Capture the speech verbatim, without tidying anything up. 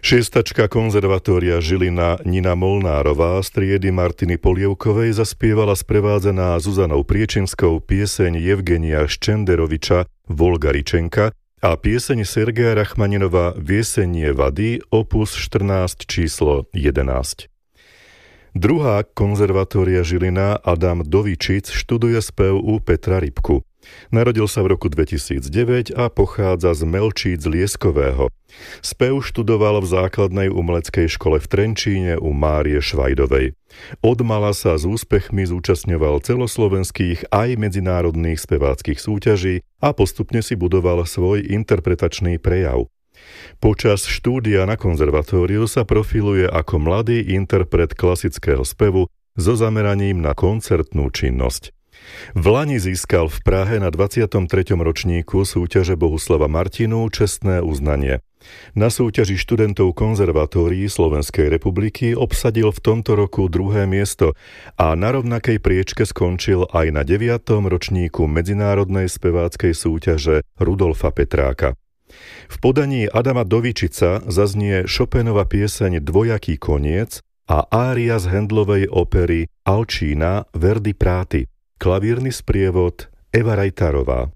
Šiestačka konzervatória Žilina Nina Molnárová z triedy Martiny Polievkovej zaspievala sprevádzaná Zuzanou Priečinskou pieseň Evgenia Ščenderoviča Volgaričenka a pieseň Sergeja Rachmaninova Viesenie vady opus štrnásť číslo jedenásť. Druhák konzervatória Žilina Adam Dovičic študuje spev u Petra Rybku. Narodil sa v roku dvetisícdeväť a pochádza z Melčíc Lieskového. Spev študoval v základnej umeleckej škole v Trenčíne u Márie Švajdovej. Odmala sa s úspechmi zúčastňoval celoslovenských aj medzinárodných speváckych súťaží a postupne si budoval svoj interpretačný prejav. Počas štúdia na konzervatóriu sa profiluje ako mladý interpret klasického spevu so zameraním na koncertnú činnosť. Vlani získal v Prahe na dvadsiatom treťom ročníku súťaže Bohuslava Martinu čestné uznanie. Na súťaži študentov konzervatórií Slovenskej republiky obsadil v tomto roku druhé miesto a na rovnakej priečke skončil aj na deviatom ročníku medzinárodnej speváckej súťaže Rudolfa Petráka. V podaní Adama Dovičica zaznie Chopinova pieseň Dvojaký koniec a ária z Handlovej opery Alčína Verdi Práty. Klavírny sprievod Eva Rajtarová.